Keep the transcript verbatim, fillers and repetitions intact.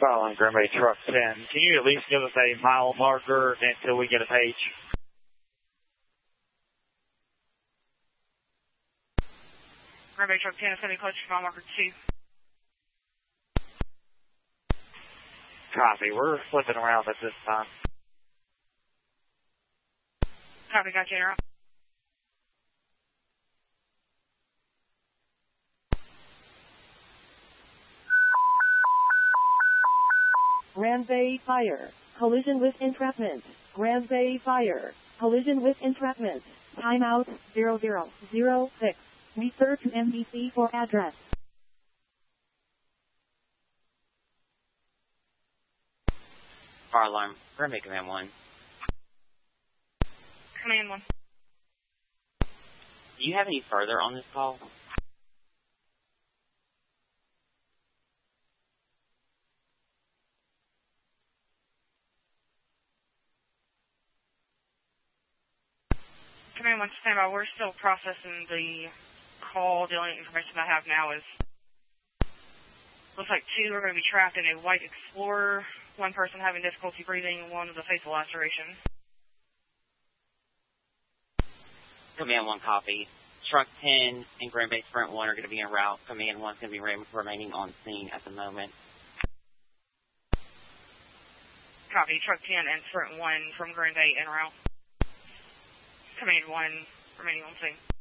Following Green Bay Truck ten, can you at least give us a mile marker until we get a page? Green Bay Truck ten is going to be close to mile marker two. Copy. We're flipping around at this time. Copy, got you, General. Grand Bay Fire. Collision with entrapment. Grand Bay Fire. Collision with entrapment. Timeout zero zero zero six. Refer to M D C for address. Fire alarm. Green Bay Command one. Command one. Do you have any further on this call? Command one, stand by. We're still processing the call. The only information I have now is looks like two are going to be trapped in a white Explorer. One person having difficulty breathing, one with a facial laceration. Command one, copy. Truck ten and Green Bay Sprint one are going to be en route. Command one is going to be re- remaining on scene at the moment. Copy. Truck ten and Sprint one from Green Bay en route. Command one remaining on scene.